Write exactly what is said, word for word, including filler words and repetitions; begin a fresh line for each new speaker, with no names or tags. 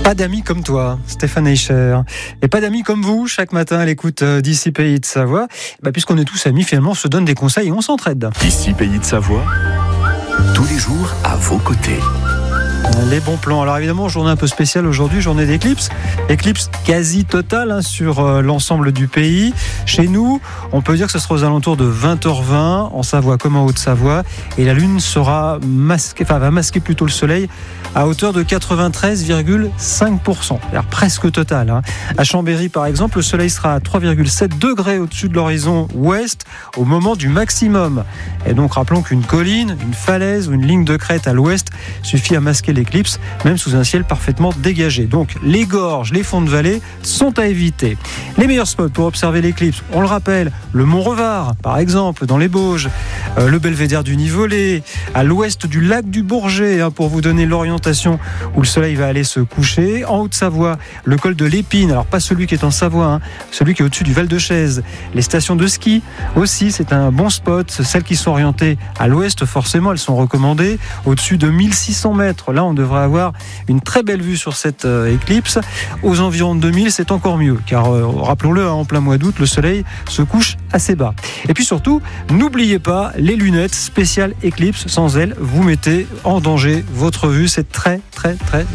Pas d'amis comme toi, Stéphane Eicher. Et pas d'amis comme vous, chaque matin à l'écoute d'Ici Pays de Savoie. Bah, puisqu'on est tous amis, finalement, on se donne des conseils et on s'entraide.
Ici Pays de Savoie, tous les jours à vos côtés.
Les bons plans. Alors évidemment, journée un peu spéciale aujourd'hui, journée d'éclipse. Éclipse quasi totale hein, sur euh, l'ensemble du pays. Chez nous, on peut dire que ce sera aux alentours de vingt heures vingt, en Savoie comme en Haute-Savoie. Et la Lune sera masquée, enfin va masquer plutôt le Soleil à hauteur de quatre-vingt-treize virgule cinq pour cent. C'est-à-dire presque total. Hein. À Chambéry, par exemple, le Soleil sera à trois virgule sept degrés au-dessus de l'horizon ouest au moment du maximum. Et donc, rappelons qu'une colline, une falaise ou une ligne de crête à l'ouest suffit à masquer l'éclipse, même sous un ciel parfaitement dégagé. Donc, les gorges, les fonds de vallée sont à éviter. Les meilleurs spots pour observer l'éclipse, on le rappelle, le Mont Revard, par exemple, dans les Bauges, euh, le belvédère du Nivolé, à l'ouest du lac du Bourget, hein, pour vous donner l'orientation où le soleil va aller se coucher. En Haute-Savoie, le col de l'Épine, alors pas celui qui est en Savoie, hein, celui qui est au-dessus du Val-de-Chaise. Les stations de ski aussi, c'est un bon spot. Celles qui sont orientées à l'ouest, forcément, elles sont recommandées. Au-dessus de mille six cents mètres, là, on devrait avoir une très belle vue sur cette euh, éclipse. Aux environs de deux mille, c'est encore mieux, car euh, rappelons-le, hein, en plein mois d'août, le soleil se couche assez bas. Et puis surtout, n'oubliez pas les lunettes spéciales éclipse. Sans elles, vous mettez en danger votre vue. C'est très, très, très